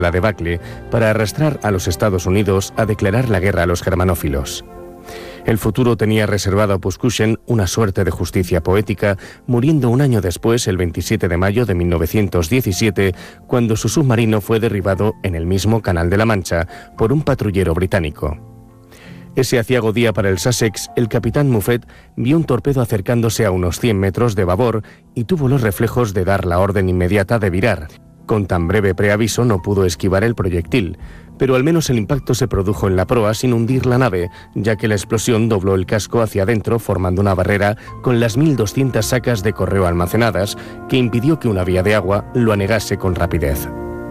la debacle para arrastrar a los Estados Unidos a declarar la guerra a los germanófilos. El futuro tenía reservado a Puskuchen una suerte de justicia poética, muriendo un año después, el 27 de mayo de 1917, cuando su submarino fue derribado en el mismo Canal de la Mancha por un patrullero británico. Ese aciago día para el Sussex, el capitán Muffet vio un torpedo acercándose a unos 100 metros de babor y tuvo los reflejos de dar la orden inmediata de virar. Con tan breve preaviso no pudo esquivar el proyectil, pero al menos el impacto se produjo en la proa sin hundir la nave, ya que la explosión dobló el casco hacia adentro formando una barrera con las 1.200 sacas de correo almacenadas que impidió que una vía de agua lo anegase con rapidez.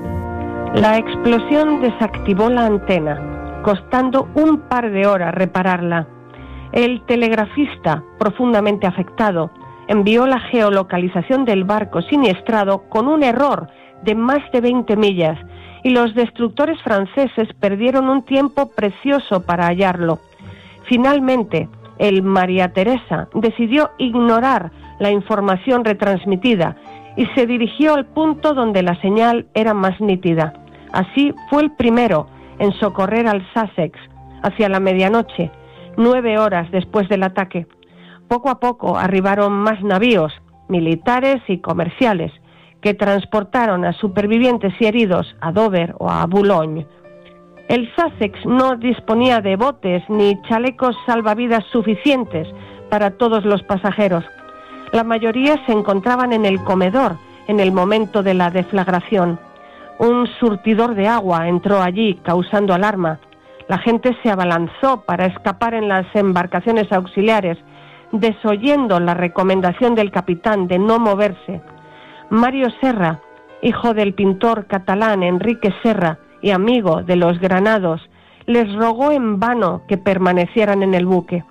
La explosión desactivó la antena, costando un par de horas repararla. El telegrafista, profundamente afectado, envió la geolocalización del barco siniestrado con un error de más de 20 millas, y los destructores franceses perdieron un tiempo precioso para hallarlo. Finalmente, el María Teresa decidió ignorar la información retransmitida y se dirigió al punto donde la señal era más nítida. Así fue el primero en socorrer al Sussex hacia la medianoche, 9 horas después del ataque. Poco a poco arribaron más navíos, militares y comerciales, que transportaron a supervivientes y heridos a Dover o a Boulogne. El Sussex no disponía de botes ni chalecos salvavidas suficientes para todos los pasajeros. La mayoría se encontraban en el comedor en el momento de la deflagración. Un surtidor de agua entró allí, causando alarma. La gente se abalanzó para escapar en las embarcaciones auxiliares, desoyendo la recomendación del capitán de no moverse. Mario Serra, hijo del pintor catalán Enrique Serra y amigo de los Granados, les rogó en vano que permanecieran en el buque.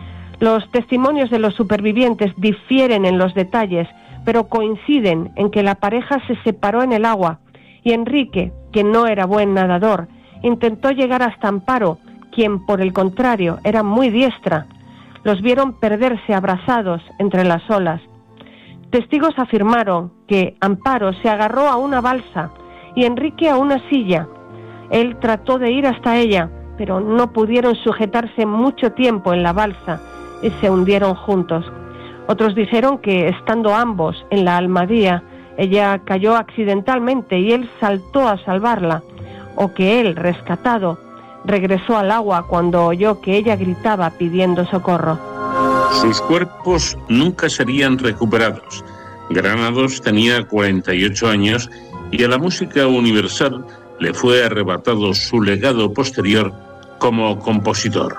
Los testimonios de los supervivientes difieren en los detalles, pero coinciden en que la pareja se separó en el agua y Enrique, que no era buen nadador, intentó llegar hasta Amparo, quien por el contrario era muy diestra. Los vieron perderse abrazados entre las olas. Testigos afirmaron que Amparo se agarró a una balsa y Enrique a una silla. Él trató de ir hasta ella, pero no pudieron sujetarse mucho tiempo en la balsa y se hundieron juntos. Otros dijeron que, estando ambos en la Almadía, ella cayó accidentalmente y él saltó a salvarla, o que él, rescatado, regresó al agua cuando oyó que ella gritaba pidiendo socorro. Sus cuerpos nunca serían recuperados. Granados tenía 48 años y a la música universal le fue arrebatado su legado posterior como compositor.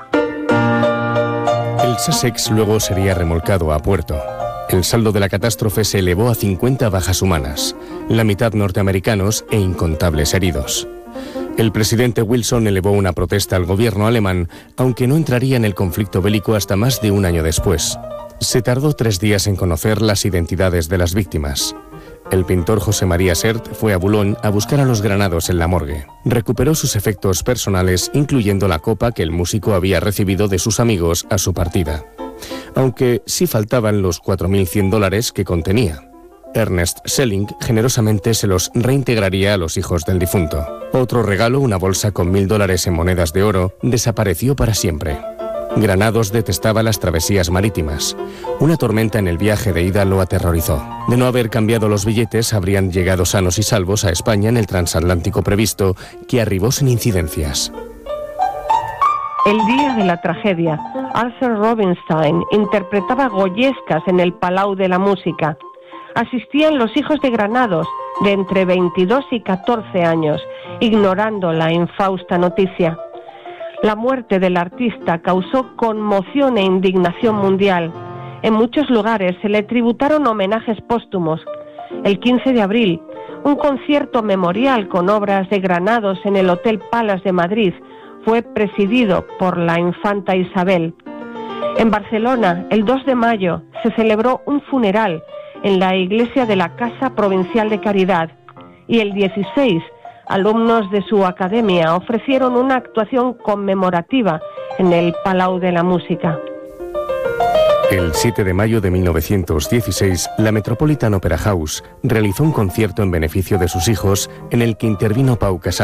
El Sussex luego sería remolcado a puerto. El saldo de la catástrofe se elevó a 50 bajas humanas, la mitad norteamericanos e incontables heridos. El presidente Wilson elevó una protesta al gobierno alemán, aunque no entraría en el conflicto bélico hasta más de un año después. Se tardó 3 días en conocer las identidades de las víctimas. El pintor José María Sert fue a Boulogne a buscar a los Granados en la morgue. Recuperó sus efectos personales, incluyendo la copa que el músico había recibido de sus amigos a su partida. Aunque sí faltaban los $4.100 que contenía. Ernest Schelling generosamente se los reintegraría a los hijos del difunto. Otro regalo, una bolsa con $1.000 en monedas de oro, desapareció para siempre. Granados detestaba las travesías marítimas. Una tormenta en el viaje de ida lo aterrorizó. De no haber cambiado los billetes, habrían llegado sanos y salvos a España en el transatlántico previsto, que arribó sin incidencias. El día de la tragedia, Arthur Rubinstein interpretaba goyescas en el Palau de la Música. Asistían los hijos de Granados, de entre 22 y 14 años, ignorando la infausta noticia. La muerte del artista causó conmoción e indignación mundial. En muchos lugares se le tributaron homenajes póstumos. El 15 de abril, un concierto memorial con obras de Granados en el Hotel Palace de Madrid fue presidido por la infanta Isabel. En Barcelona, el 2 de mayo, se celebró un funeral en la iglesia de la Casa Provincial de Caridad, y el 16, alumnos de su academia ofrecieron una actuación conmemorativa en el Palau de la Música. El 7 de mayo de 1916, la Metropolitan Opera House realizó un concierto en beneficio de sus hijos en el que intervino Pau Casals.